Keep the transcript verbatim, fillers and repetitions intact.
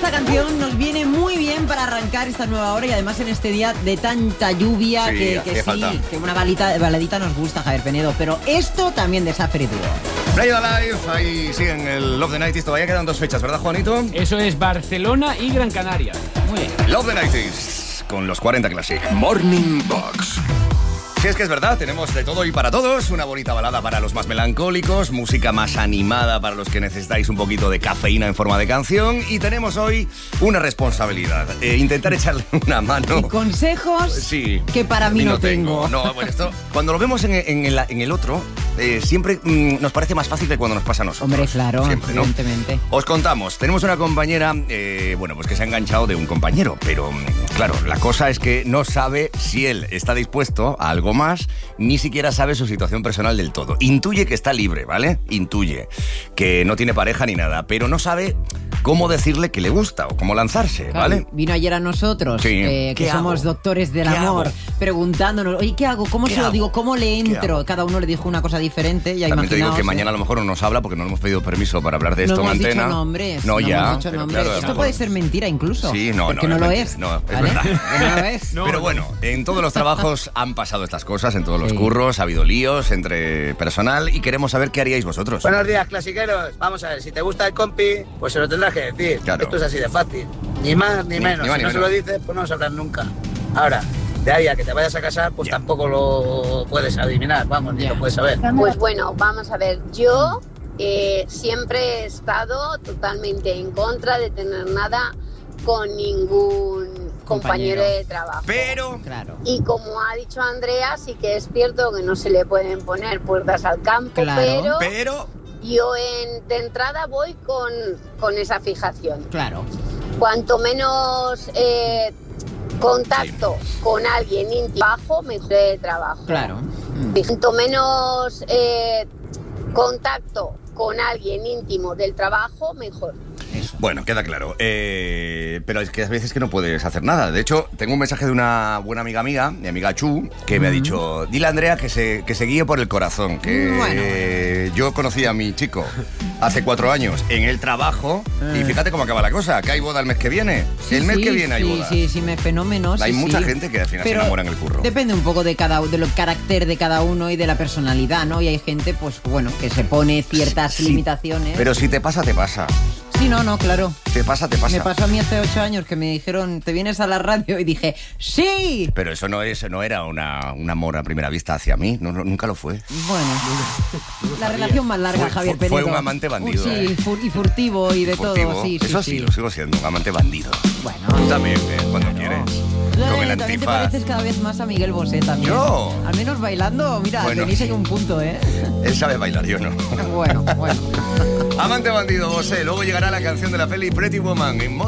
esta canción nos viene muy bien para arrancar esta nueva hora y además en este día de tanta lluvia sí, que, que sí, falta. que una balita, baladita nos gusta, Javier Penedo, pero esto también de Safri Duo. Play Alive, ahí siguen el Love the nineties, todavía quedan dos fechas, ¿verdad, Juanito? Eso es Barcelona y Gran Canaria. Muy bien. Love the nineties, con los cuarenta Classic. Morning Box. Sí, es que es verdad, tenemos de todo y para todos. Una bonita balada para los más melancólicos, música más animada para los que necesitáis un poquito de cafeína en forma de canción. Y tenemos hoy una responsabilidad, eh, intentar echarle una mano. Y consejos Sí, que para mí no tengo. No, bueno, esto, cuando lo vemos en, en, el, en el otro, eh, siempre mm, nos parece más fácil que cuando nos pasa a nosotros. Hombre, claro, siempre, ¿no? evidentemente. Os contamos, tenemos una compañera, eh, bueno, pues que se ha enganchado de un compañero, pero claro, la cosa es que no sabe si él está dispuesto a algo más, ni siquiera sabe su situación personal del todo. Intuye que está libre, ¿vale? Intuye que no tiene pareja ni nada, pero no sabe cómo decirle que le gusta o cómo lanzarse, Claro, ¿vale? vino ayer a nosotros, Sí. eh, que ¿Qué somos hago? doctores del ¿Qué amor, hago? preguntándonos, oye, ¿qué hago? ¿Cómo ¿Qué se lo hago? digo? ¿Cómo le ¿Qué entro? hago? Cada uno le dijo una cosa diferente. Ya También te digo imaginaos, que ¿eh? mañana a lo mejor no nos habla porque no le hemos pedido permiso para hablar de No esto en hemos antena. dicho nombres. No, ya. hemos dicho pero nombres. claro, a lo Esto mejor- puede ser mentira incluso. Sí, no, porque no, no, es lo mentira. es. No, es ¿vale? verdad. Que no lo es. No, Pero no. bueno, en todos los trabajos han pasado estas cosas, en todos los Sí. curros, ha habido líos entre personal y queremos saber qué haríais vosotros. Buenos días, clasiqueros. Vamos a ver, si te gusta el compi, pues se lo tendrás que decir. Claro. Esto es así de fácil. Ni más ni, Ni- menos. ni más si ni no se menos. lo dices, pues no lo sabrás nunca. Ahora, de ahí a que te vayas a casar, pues Ya. tampoco lo puedes adivinar, vamos, ni Ya. lo puedes saber. Pues bueno, vamos a ver, yo eh, siempre he estado totalmente en contra de tener nada con ningún compañero, Compañero. de trabajo. Pero... Claro. Y como ha dicho Andrea, sí que es cierto que no se le pueden poner puertas al campo, Claro. pero Pero... yo en, de entrada voy con, con esa fijación. Claro. Cuanto menos eh, contacto con alguien íntimo bajo, mejor de trabajo. Claro. Mm. Cuanto menos eh, contacto con alguien íntimo del trabajo, mejor. Eso. Bueno, queda claro. Eh, pero es que a veces que no puedes hacer nada. De hecho, tengo un mensaje de una buena amiga mía, mi amiga Chu, que me ha dicho, dile a Andrea que se, que se guíe por el corazón, que Bueno, eh, yo conocí a mi chico hace cuatro años en el trabajo y Eh. fíjate cómo acaba la cosa, que hay boda el mes que viene. Sí, el mes sí, que viene hay sí, boda. Sí, sí, me fenómenos. Hay sí, mucha sí. gente que al final Pero se enamora en el curro. Depende un poco de cada del carácter de cada uno y de la personalidad, ¿no? Y hay gente, pues bueno, que se pone ciertas Sí, limitaciones. Pero si te pasa, te pasa. Sí, no, no, claro. Te pasa, te pasa. Me pasó a mí hace ocho años que me dijeron, ¿te vienes a la radio? Y dije, ¡sí! Pero eso no es, no era una, un amor a primera vista hacia mí, no, no, nunca lo fue. Bueno, la relación más larga, Fue- Javier fue- fue Penedo. un amante bandido, Sí, eh. fur- y furtivo y de Furtivo. todo, sí, sí, Eso sí, lo sigo siendo, un amante bandido. Bueno. Tú también, ¿eh? Cuando quieres. Con el Eh, también te antifaz. pareces cada vez más a Miguel Bosé también. Yo. Al menos bailando, mira, Bueno, tenéis ahí sí. un punto, ¿eh? Él sabe bailar, yo no. Bueno, bueno. Amante bandido, José. Luego llegará la canción de la peli Pretty Woman. En